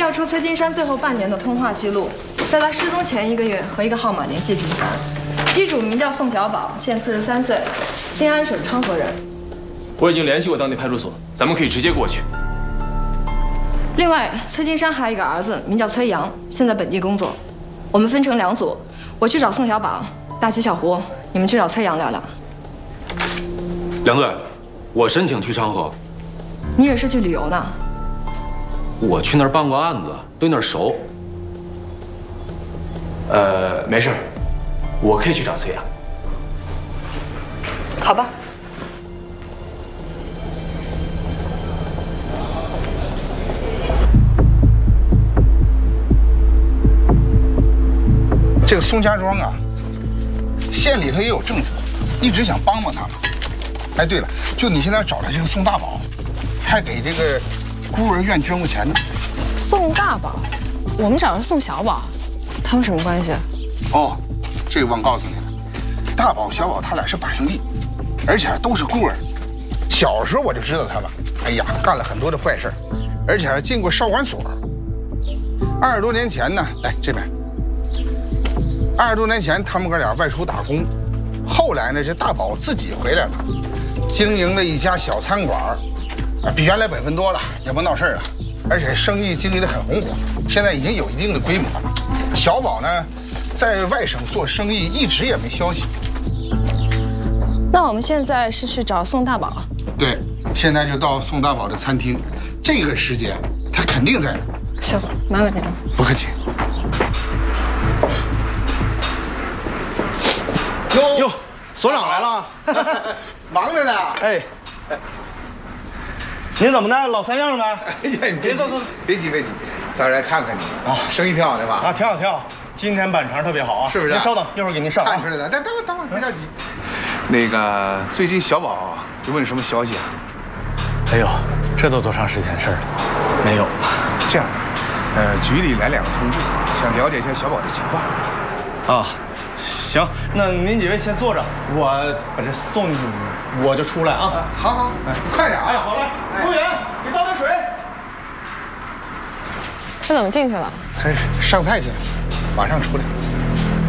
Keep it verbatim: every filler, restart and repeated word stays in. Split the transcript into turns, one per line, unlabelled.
调出崔金山最后半年的通话记录，在他失踪前一个月和一个号码联系频繁。机主名叫宋小宝，现四十三岁，新安省昌河人。
我已经联系过当地派出所，咱们可以直接过去。
另外，崔金山还有一个儿子，名叫崔阳，现在本地工作。我们分成两组，我去找宋小宝，大齐、小胡，你们去找崔阳聊聊。
梁队，我申请去昌河。
你也是去旅游的？
我去那儿办过案子，对那儿熟。
呃，没事，我可以去找崔阳。
好吧。
这个宋家庄啊，县里头也有政策，一直想帮帮他们。哎，对了，就你现在找的这个宋大宝，还给这个孤儿院捐过钱呢。
宋大宝，我们找的是宋小宝，他们什么关系？
哦，这个忘告诉你了，大宝、小宝他俩是把兄弟，而且都是孤儿。小时候我就知道他们，哎呀，干了很多的坏事，而且还进过少管所。二十多年前呢，来这边。二十多年前，他们哥俩外出打工，后来呢，这大宝自己回来了，经营了一家小餐馆，啊，比原来本分多了，也不闹事了，而且生意经营得很红火，现在已经有一定的规模了。小宝呢，在外省做生意一直也没消息。
那我们现在是去找宋大宝？
对，现在就到宋大宝的餐厅，这个时间他肯定在那。
行，麻烦你了。
不客气。
哟哟，所长来了，
忙着呢。
哎，您怎么的，老三样呗？
哎呀，你别走走，别急别急，到这来看看你啊，生意挺好的吧？
啊，挺好挺好，今天板肠特别好啊，
是不是？
您稍等，一会儿给您上啊。
看出来了，等等会等会儿，别着急。那个，最近小宝有没有什么消息啊？
哎呦，这都多长时间事儿了？没有。
这样的，呃，局里来两个同志，想了解一下小宝的情况。
啊。行，那您几位先坐着，我把这送进去，我就出来啊。
啊好好，哎，快点啊！
哎，好嘞，服务员，给倒点水。
这怎么进去了？
他上菜去了，马上出来。